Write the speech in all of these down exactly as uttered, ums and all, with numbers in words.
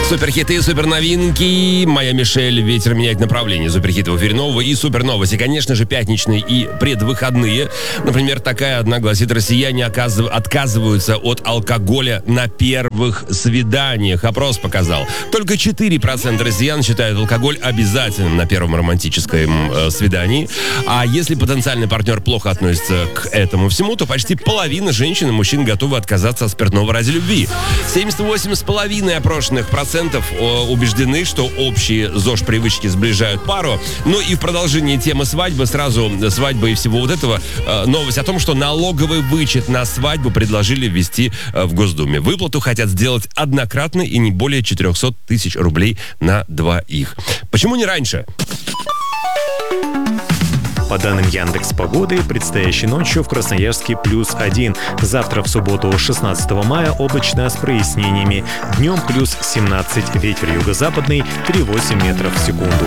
Суперхиты, суперновинки. Моя Мишель, ветер меняет направление. Суперхиты в эфире нового и суперновости. Конечно же, пятничные и предвыходные. Например, такая одна гласит: россияне оказыв... отказываются от алкоголя на первых свиданиях. Опрос показал. Только четыре процента россиян считают алкоголь обязательным на первом романтическом э, свидании. А если потенциальный партнер плохо относится к этому всему, то почти половина женщин и мужчин готовы отказаться от спиртного ради любви. семьдесят восемь с половиной опрошенных процентов убеждены, что общие ЗОЖ-привычки сближают пару. Ну и в продолжении темы свадьбы, сразу свадьбы и всего вот этого, новость о том, что налоговый вычет на свадьбу предложили ввести в Госдуме. Выплату хотят сделать однократной и не более четыреста тысяч рублей на двоих. Почему не раньше? По данным Яндекс.Погоды, предстоящей ночью в Красноярске плюс один. Завтра в субботу шестнадцатого мая облачно с прояснениями. Днем плюс семнадцать. Ветер юго-западный три целых восемь десятых метров в секунду.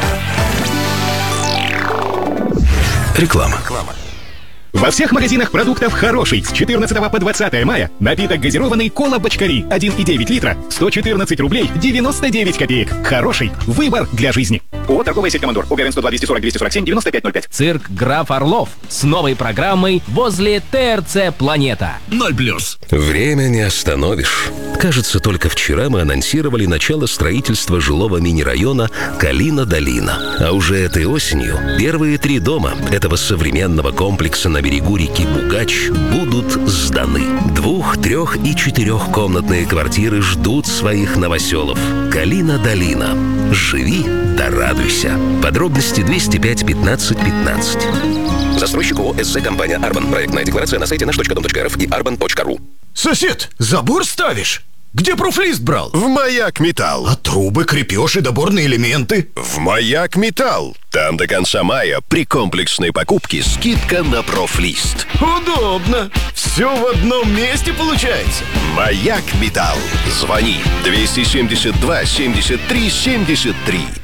Реклама. Во всех магазинах продуктов «Хороший» с четырнадцатого по двадцатое мая напиток газированный «Кола Бочкари» один и девять литра, сто четырнадцать рублей девяносто девять копеек. «Хороший» – выбор для жизни. ООО «Торговая сеть Командор». УГРН сто два двести сорок двести сорок семь девяносто пять ноль пять. Цирк «Граф Орлов» с новой программой возле ТРЦ «Планета». Ноль плюс. Время не остановишь. Кажется, только вчера мы анонсировали начало строительства жилого мини-района Калина-Долина. А уже этой осенью первые три дома этого современного комплекса на берегу реки Бугач будут сданы. Двух-, трех- и четырехкомнатные квартиры ждут своих новоселов. Калина-Долина. Живи да радуйся. Подробности двести пять пятнадцать пятнадцать. Застройщик ООО «СЗ Компания Арбан». Проектная декларация на сайте наш точка дом точка рф и арбан точка ру. Сосед, забор ставишь? Где профлист брал? В Маяк Металл. А трубы, крепеж и доборные элементы? В Маяк Металл. Там до конца мая при комплексной покупке скидка на профлист. Удобно. Все в одном месте получается. Маяк Металл. Звони двести семьдесят два семьдесят три семьдесят три.